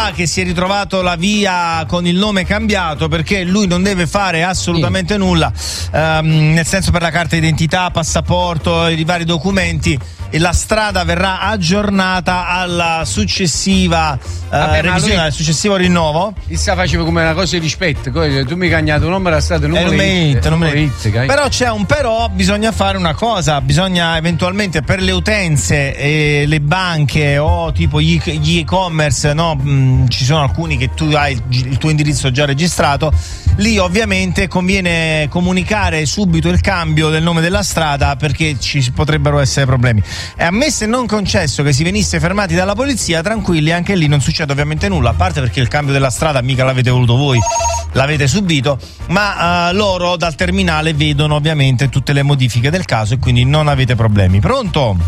sa che si è ritrovato la via con il nome cambiato, perché lui non deve fare assolutamente nulla, nel senso, per la carta d'identità, passaporto, i vari documenti, e la strada verrà aggiornata alla successiva revisione, al successivo rinnovo. Chissà, faceva come una cosa di rispetto, tu mi hai cagnato un numero, è stato non me però c'è un però, bisogna fare una cosa, bisogna eventualmente per le utenze, le banche o tipo gli e-commerce, no? Ci sono alcuni che tu hai il tuo indirizzo già registrato, lì ovviamente conviene comunicare subito il cambio del nome della strada, perché ci potrebbero essere problemi. E ammesso e non concesso che si venisse fermati dalla polizia, tranquilli, anche lì non succede ovviamente nulla, a parte perché il cambio della strada mica l'avete voluto voi, l'avete subito, ma loro dal terminale vedono ovviamente tutte le modifiche del caso e quindi non avete problemi. Pronto?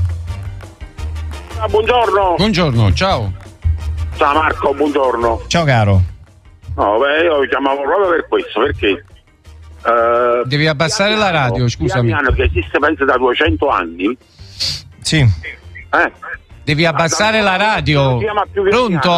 Buongiorno. Buongiorno, ciao. Ciao Marco, buongiorno. Ciao caro. No, io chiamavo proprio per questo, perché devi abbassare la radio, scusami. Piano che esiste penso da 200 anni. Sì. Devi abbassare la radio. Pronto?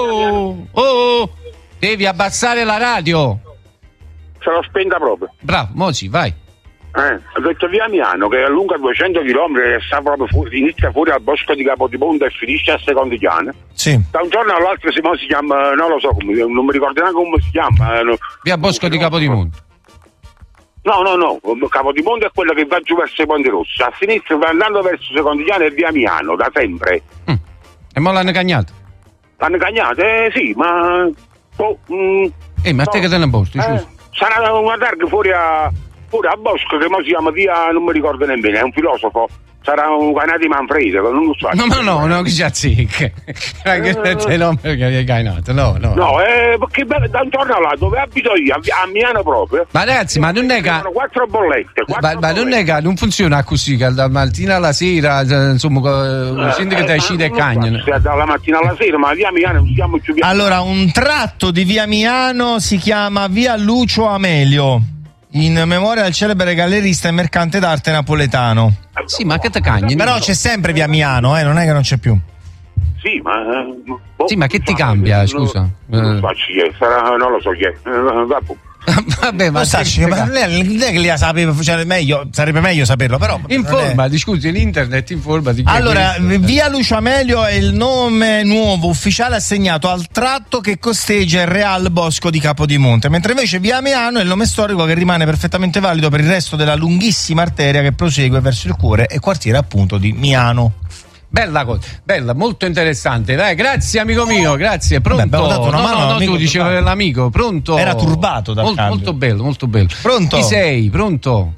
Oh. Devi abbassare la radio. Se l'ho spenta proprio. Bravo, Mosi, vai. Ho detto via Miano, che è lunga 200 km, che sta proprio inizia fuori al bosco di Capodimonte e finisce a Secondigliano. Sì. Da un giorno all'altro si chiama, non lo so, non mi ricordo neanche come si chiama. Via Bosco di Capodimonte. No, Capodimonte è quello che va giù verso i Ponti Rossi. A sinistra, andando verso Secondigliano, è via Miano, da sempre. E mo l'hanno cagnato? L'hanno cagnato? Sì, ma... ma te che te ne porti, scusa? Sarà una targa fuori a Bosco, che mo si chiama via, non mi ricordo nemmeno, è un filosofo. Sarà un canale di Manfredo, non lo so. No, che già zicca. Anche te no, perché hai canato, no. No, perché da un giorno là, dove abito io, a Milano proprio. Ma ragazzi, ma non è che... Sono 4 bollette. Ma non è che non funziona così, che dalla mattina alla sera, insomma, senti che ti esci e cagnano. Dalla mattina alla sera, ma via Milano non si chiama più via. Allora, un tratto di via Milano si chiama via Lucio Amelio, in memoria al celebre gallerista e mercante d'arte napoletano. Sì, ma che te cagni? Però c'è sempre via Milano, non è che non c'è più. Sì, ma... sì, ma che ti cambia, scusa? Non so chi è, non lo so chi è. Vabbè, ma lei che li sapeva, cioè, sarebbe meglio saperlo, però informati, scusi, in internet informati. Allora, via Lucio Amelio è il nome nuovo ufficiale assegnato al tratto che costeggia il Real Bosco di Capodimonte, mentre invece via Milano è il nome storico che rimane perfettamente valido per il resto della lunghissima arteria che prosegue verso il cuore e quartiere appunto di Milano. Bella cosa, bella, molto interessante. Dai, grazie amico mio, grazie. Pronto? Beh, dato una mano, tu dicevi l'amico, pronto? Era turbato dal cambio. Molto bello, molto bello. Pronto? Chi sei? Pronto?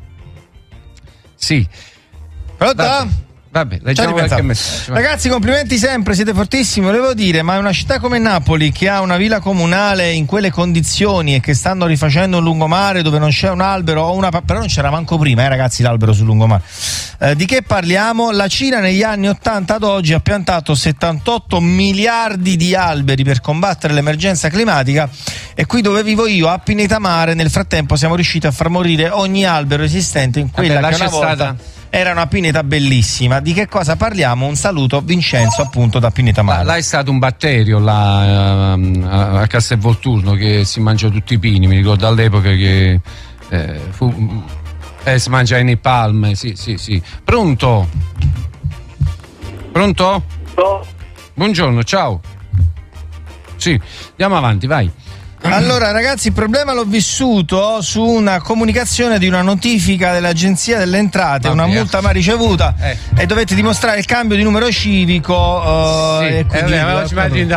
Sì. Pronto? Vabbè, leggiamo qualche messaggio. Ragazzi, complimenti sempre, siete fortissimi. Volevo dire, ma una città come Napoli, che ha una villa comunale in quelle condizioni e che stanno rifacendo un lungomare dove non c'è un albero o però non c'era manco prima, ragazzi, l'albero sul lungomare. Di che parliamo? La Cina negli anni 80 ad oggi ha piantato 78 miliardi di alberi per combattere l'emergenza climatica, e qui dove vivo io, a Pineta Mare, nel frattempo siamo riusciti a far morire ogni albero esistente in quella che una volta era una pineta bellissima. Di che cosa parliamo? Un saluto, Vincenzo, appunto, da Pineta Mare. Là è stato un batterio là a Castelvolturno che si mangia tutti i pini, mi ricordo all'epoca che si mangia nei palme, sì. Pronto? Pronto? No. Buongiorno, ciao. Sì, andiamo avanti, vai. Allora ragazzi, il problema l'ho vissuto su una comunicazione di una notifica dell'Agenzia delle Entrate, una multa mai ricevuta, e dovete dimostrare il cambio di numero civico. Sì, è una cosa che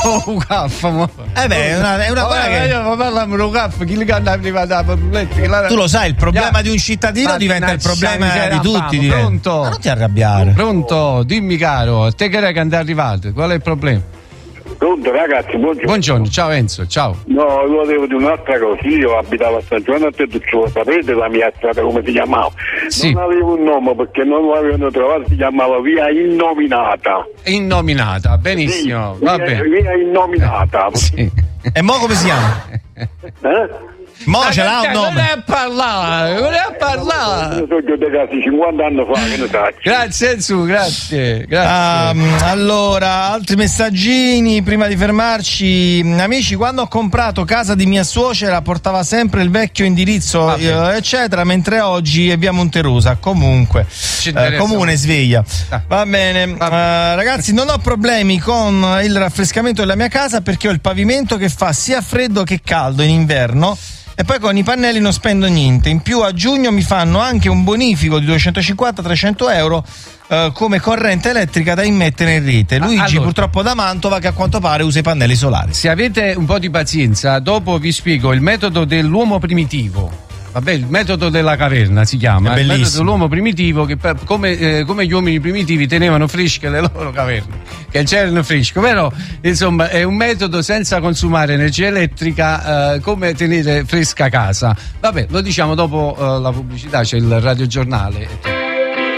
tu lo sai, il problema di un cittadino diventa il problema di tutti. Pronto? Ma non ti arrabbiare. Pronto, dimmi caro, te che è arrivato, qual è il problema? Pronto ragazzi, buongiorno, ciao Enzo, ciao. No, io volevo dire un'altra cosa. Io abitavo a San Giovanni a Teduccio, sapete la mia strada come si chiamava? Sì. Non avevo un nome perché non lo avevano trovato, si chiamava via Innominata. Innominata, benissimo, sì, va bene. Via Innominata. Sì. E mo come si chiama? Mo ce l'ha un nome. Non è a parlare. Io sono giù dei casi 50 anni fa, che ne sai. Grazie Enzo, grazie. Allora, altri messaggini prima di fermarci. Amici, quando ho comprato casa di mia suocera portava sempre il vecchio indirizzo, eccetera, mentre oggi è via Monterosa. Comunque, comune sveglia. Va bene. Ragazzi, non ho problemi con il raffrescamento della mia casa perché ho il pavimento che fa sia freddo che caldo in inverno. E poi con i pannelli non spendo niente. In più a giugno mi fanno anche un bonifico di 250-300 euro come corrente elettrica da immettere in rete. Luigi purtroppo da Mantova, che a quanto pare usa i pannelli solari. Se avete un po' di pazienza, dopo vi spiego il metodo dell'uomo primitivo. Vabbè, il metodo della caverna si chiama, il metodo dell'uomo primitivo, che come gli uomini primitivi tenevano fresche le loro caverne, che c'erano fresche, però insomma è un metodo senza consumare energia elettrica, come tenere fresca casa. Vabbè, lo diciamo dopo la pubblicità, c'è il radiogiornale.